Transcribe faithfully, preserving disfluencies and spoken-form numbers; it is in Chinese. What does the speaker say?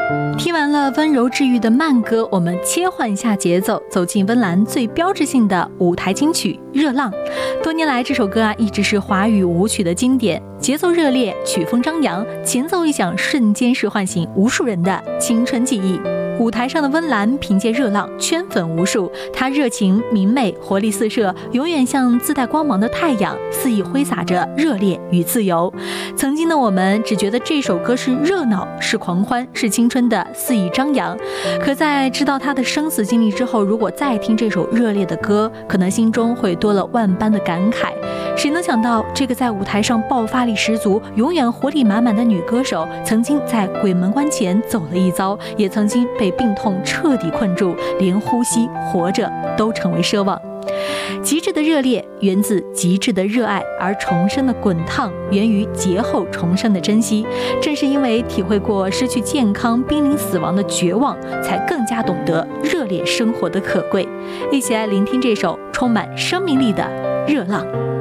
听完了温柔治愈的慢歌，我们切换一下节奏，走进温岚最标志性的舞台金曲《热浪》。多年来，这首歌啊一直是华语舞曲的经典，节奏热烈，曲风张扬，前奏一响，瞬间是唤醒无数人的青春记忆。舞台上的温岚凭借《热浪》圈粉无数，她热情明媚，活力四射，永远像自带光芒的太阳，肆意挥洒着热烈与自由。曾经的我们只觉得这首歌是热闹，是狂欢，是青春的肆意张扬。可在知道她的生死经历之后，如果再听这首热烈的歌，可能心中会多了万般的感慨。谁能想到，这个在舞台上爆发力十足、永远活力满满的女歌手，曾经在鬼门关前走了一遭，也曾经被病痛彻底困住，连呼吸、活着都成为奢望。极致的热烈源自极致的热爱，而重生的滚烫源于劫后重生的珍惜。正是因为体会过失去健康、濒临死亡的绝望，才更加懂得热烈生活的可贵。一起来聆听这首充满生命力的《热浪》。